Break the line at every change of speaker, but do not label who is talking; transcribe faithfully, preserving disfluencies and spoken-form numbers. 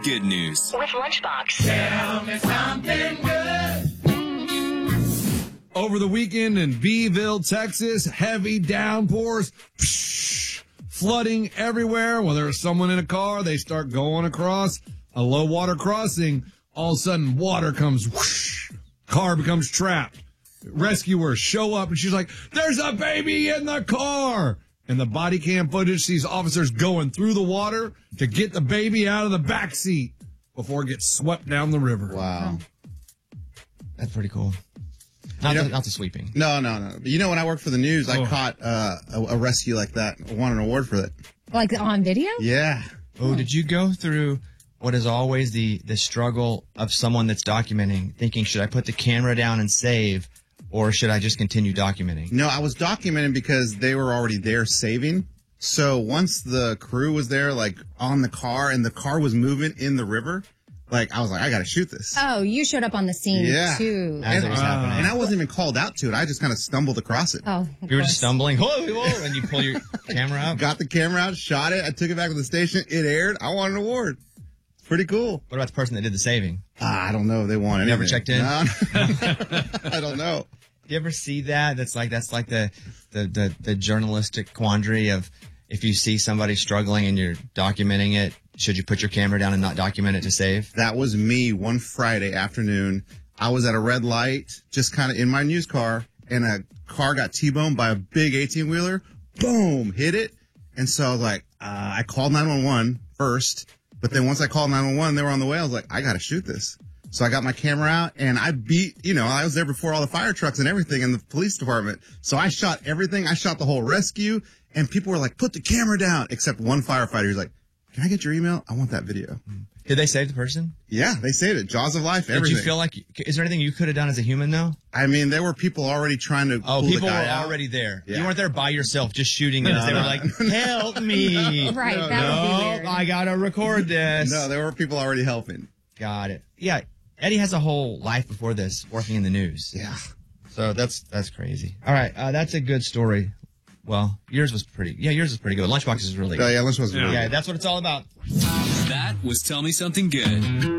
good news.
With Lunchbox.
Tell me something good.
Over the weekend in Beeville, Texas, heavy downpours, psh, flooding everywhere. Well, there's someone in a car. They start going across a low water crossing. All of a sudden, water comes, whoosh, car becomes trapped. Rescuers show up, and she's like, there's a baby in the car. And the body cam footage sees officers going through the water to get the baby out of the back seat before it gets swept down the river.
Wow.
That's pretty cool. Not,
You know,
the, not the sweeping.
No, no, no. But you know, when I worked for the news, I
Oh.
caught uh, a, a rescue like that. I won an award for it.
Like on video?
Yeah.
Oh, did you go through what is always the, the struggle of someone that's documenting, thinking, should I put the camera down and save, or should I just continue documenting?
No, I was documenting because they were already there saving. So once the crew was there, like on the car, and the car was moving in the river, like I was like, I got to shoot this.
Oh, you showed up on the scene
Yeah.
too.
As it was
Uh,
happening.
And I wasn't even called out to it. I just kind of stumbled across it.
Oh, of
You were
course.
just stumbling, whoa, whoa, and you pull your camera out.
Got the camera out, shot it. I took it back to the station. It aired. I won an award. It's pretty cool.
What about the person that did the saving?
Ah, I don't know if they won anything.
Never checked in?
No, I don't know.
You ever see that? That's like that's like the, the, the, the journalistic quandary of if you see somebody struggling and you're documenting it, should you put your camera down and not document it to save?
That was me one Friday afternoon. I was at a red light, just kind of in my news car, and a car got T-boned by a big eighteen-wheeler. Boom! Hit it. And so I was like, uh, I called nine one one first, but then once I called nine one one, they were on the way. I was like, I got to shoot this. So I got my camera out, and I beat, you know, I was there before all the fire trucks and everything in the police department. So I shot everything. I shot the whole rescue, and people were like, put the camera down, except one firefighter. He's like, can I get your email? I want that video.
Did they save the person?
Yeah, they saved it. Jaws of life, everything.
Did you feel like, is there anything you could have done as a human though?
I mean, there were people already trying to
Oh,
pull the
people were
guy out.
already there.
Yeah.
You weren't there by yourself just shooting it.
No,
They were
no.
like, help me.
Right,
No,
that would be
No,
weird.
I gotta record this.
No, there were people already helping.
Got it. Yeah, Eddie has a whole life before this, working in the news.
Yeah.
So that's that's crazy. All right, uh, that's a good story. Well, yours was pretty. Yeah, yours was pretty good. Lunchbox is really
Oh,
good.
yeah, let's was
Yeah.
Yeah, that's what it's all about.
That was Tell Me Something Good.